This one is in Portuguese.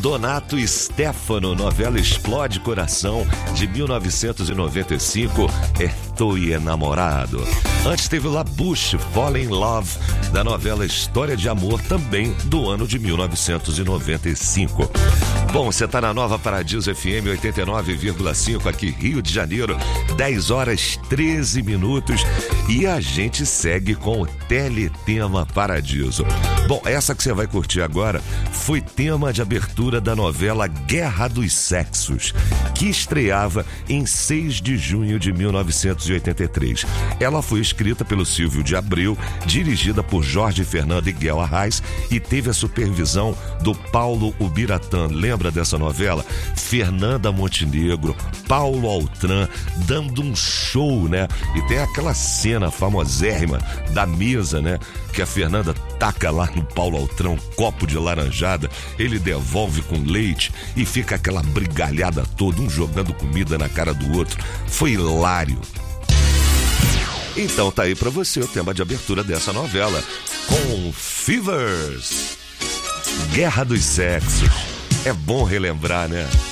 Donato e Stefano, novela Explode Coração, de 1995, Estou enamorado. Antes teve Labuche, Fall in Love, da novela História de Amor, também do ano de 1995. Bom, você tá na Nova Paradiso FM 89,5, aqui Rio de Janeiro, 10 horas 13 minutos, e a gente segue com o Teletema Paradiso. Bom, essa que você vai curtir agora foi tema de abertura da novela Guerra dos Sexos, que estreava em 6 de junho de 1983. Ela foi escrita pelo Silvio de Abreu, dirigida por Jorge Fernando e Guel Arraes, e teve a supervisão do Paulo Ubiratã. Lembra dessa novela? Fernanda Montenegro, Paulo Altran, dando um show, né? E tem aquela cena famosérrima da mesa, né? Que a Fernanda taca lá no Paulo Altran um copo de laranjada, ele devolve com leite e fica aquela brigalhada toda, um jogando comida na cara do outro. Foi hilário. Então tá aí pra você o tema de abertura dessa novela, com Fevers, Guerra dos Sexos. É bom relembrar, né?